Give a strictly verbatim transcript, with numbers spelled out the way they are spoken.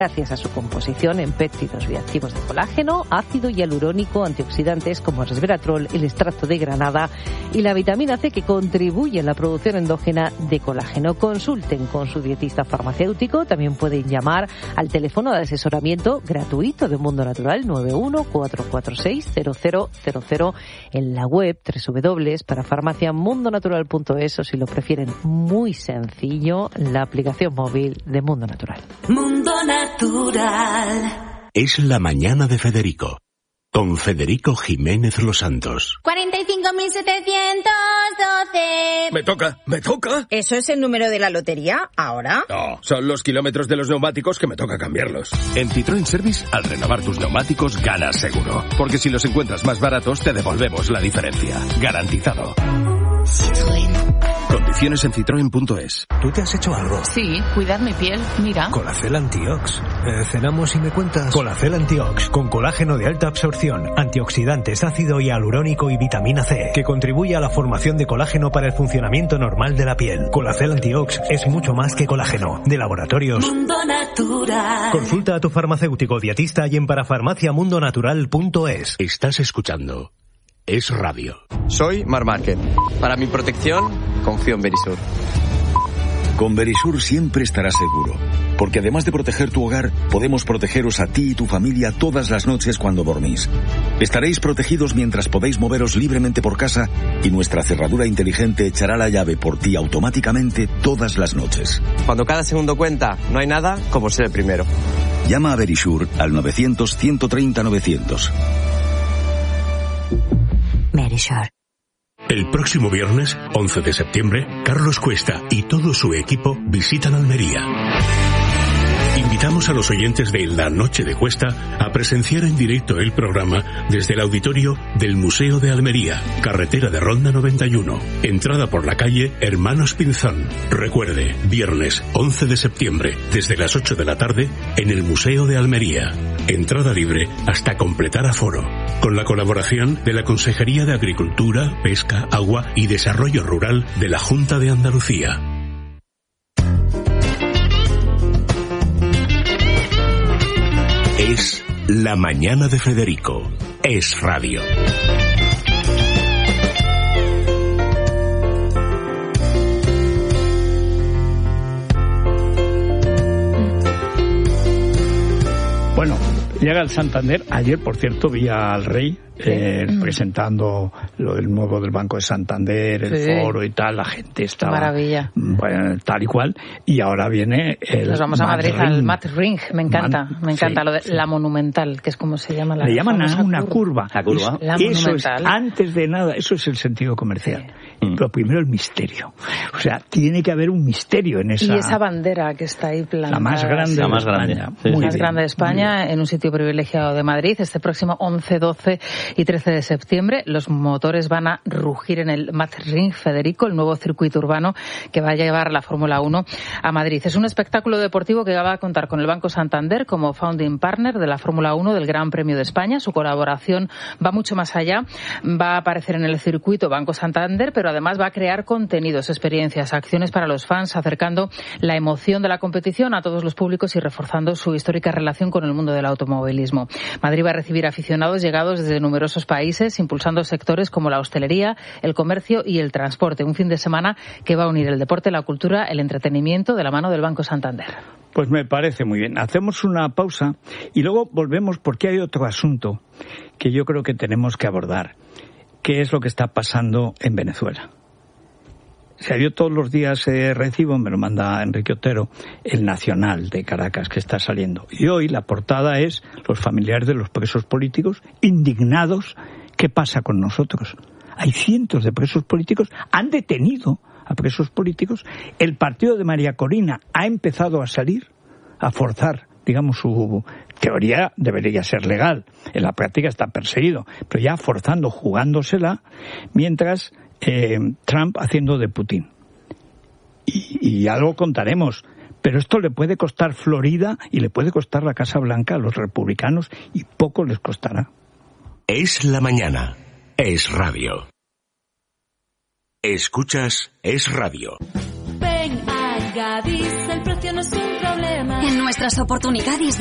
gracias a su composición en péptidos bioactivos de colágeno, ácido hialurónico, antioxidantes como el resveratrol, el extracto de granada y la vitamina C, que contribuye a la producción endógena de colágeno. Consulten con su dietista farmacéutico. También pueden llamar al teléfono de asesoramiento gratuito de Mundo Natural nueve uno cuatro cuatro seis cero cero cero cero, en la web doble u doble u doble u punto para farmacia mundo natural punto es, o si lo prefieren muy sencillo, la aplicación móvil de Mundo Natural. Mundo Natural. Es la mañana de Federico, con Federico Jiménez Los Santos. cuarenta y cinco mil setecientos doce. Me toca, me toca. ¿Eso es el número de la lotería ahora? No, son los kilómetros de los neumáticos que me toca cambiarlos. En Citroën Service, al renovar tus neumáticos, ganas seguro. Porque si los encuentras más baratos, te devolvemos la diferencia. Garantizado. Citroën. Condiciones en citroen punto es. ¿Tú te has hecho algo? Sí, cuidar mi piel, mira. Colacel Antiox. Eh, cenamos y me cuentas. Colacel Antiox, con colágeno de alta absorción, antioxidantes, ácido hialurónico y vitamina C, que contribuye a la formación de colágeno para el funcionamiento normal de la piel. Colacel Antiox es mucho más que colágeno. De Laboratorios Mundo Natural. Consulta a tu farmacéutico dietista y en parafarmacia mundo natural punto es. Estás escuchando Es Radio. Soy Mar Márquez. Para mi protección, confío en Verisur. Con Verisur siempre estarás seguro, porque además de proteger tu hogar, podemos protegeros a ti y tu familia todas las noches cuando dormís. Estaréis protegidos mientras podéis moveros libremente por casa y nuestra cerradura inteligente echará la llave por ti automáticamente todas las noches. Cuando cada segundo cuenta, no hay nada como ser el primero. Llama a Verisur al novecientos, ciento treinta, novecientos. Verisur. El próximo viernes, once de septiembre, Carlos Cuesta y todo su equipo visitan Almería. Invitamos a los oyentes de La Noche de Cuesta a presenciar en directo el programa desde el auditorio del Museo de Almería, carretera de Ronda noventa y uno, entrada por la calle Hermanos Pinzón. Recuerde, viernes once de septiembre, desde las ocho de la tarde, en el Museo de Almería. Entrada libre hasta completar aforo, con la colaboración de la Consejería de Agricultura, Pesca, Agua y Desarrollo Rural de la Junta de Andalucía. Es la mañana de Federico. Es Radio. Bueno, llega el Santander. Ayer, por cierto, vi al rey eh, sí. presentando lo del nuevo del Banco de Santander, el sí. foro y tal. La gente estaba... Maravilla. Bueno, tal y cual. Y ahora viene el... Nos vamos a Madrid Ring. al Mat Ring. Me encanta, Man, me encanta. sí, lo de sí. la monumental, que es como se llama la Le llaman a una curva. curva. La curva. La Eso monumental. es, antes de nada, eso es el sentido comercial. Sí. Lo primero, el misterio. O sea, tiene que haber un misterio en esa... Y esa bandera que está ahí plantada. La más grande La de más España. grande. Sí, La sí, más sí. grande de España, en un sitio privilegiado de Madrid, este próximo once, doce y trece de septiembre. Los motores van a rugir en el Mat Ring, Federico, el nuevo circuito urbano que va a llevar la Fórmula uno a Madrid. Es un espectáculo deportivo que va a contar con el Banco Santander como founding partner de la Fórmula uno del Gran Premio de España. Su colaboración va mucho más allá. Va a aparecer en el circuito Banco Santander, pero además va a crear contenidos, experiencias, acciones para los fans, acercando la emoción de la competición a todos los públicos y reforzando su histórica relación con el mundo del automovilismo. Madrid va a recibir aficionados llegados desde numerosos países, impulsando sectores como la hostelería, el comercio y el transporte. Un fin de semana que va a unir el deporte, la cultura, el entretenimiento de la mano del Banco Santander. Pues me parece muy bien. Hacemos una pausa y luego volvemos porque hay otro asunto que yo creo que tenemos que abordar, que es lo que está pasando en Venezuela. O sea, yo todos los días eh, recibo, me lo manda Enrique Otero, el Nacional de Caracas que está saliendo. Y hoy la portada es los familiares de los presos políticos indignados. ¿Qué pasa con nosotros? Hay cientos de presos políticos, han detenido a presos políticos. El partido de María Corina ha empezado a salir, a forzar, digamos, su teoría debería ser legal. En la práctica está perseguido, pero ya forzando, jugándosela, mientras eh, Trump haciendo de Putin. Y, y algo contaremos. Pero esto le puede costar Florida y le puede costar la Casa Blanca a los republicanos y poco les costará. Es la mañana. Es Radio. Escuchas Es Radio. Ven a Gadis, el precio no es un problema. en nuestras oportunidades